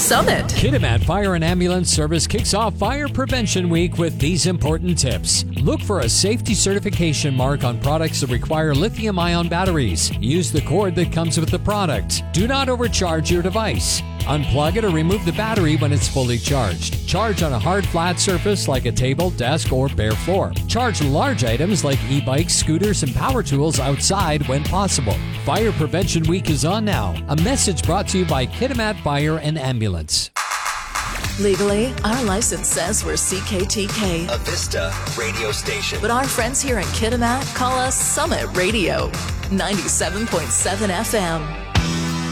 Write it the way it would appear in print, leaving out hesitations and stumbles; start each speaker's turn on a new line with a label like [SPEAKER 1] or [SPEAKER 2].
[SPEAKER 1] Summit.
[SPEAKER 2] Kitimat Fire and Ambulance Service kicks off Fire Prevention Week with these important tips. Look for a safety certification mark on products that require lithium-ion batteries. Use the cord that comes with the product. Do not overcharge your device. Unplug it or remove the battery when it's fully charged. Charge on a hard, flat surface like a table, desk, or bare floor. Charge large items like e-bikes, scooters, and power tools outside when possible. Fire Prevention Week is on now. A message brought to you by Kitimat Fire and Ambulance.
[SPEAKER 1] Legally, our license says we're CKTK,
[SPEAKER 3] a Vista radio station.
[SPEAKER 1] but our friends here at Kitimat call us Summit Radio, 97.7 FM.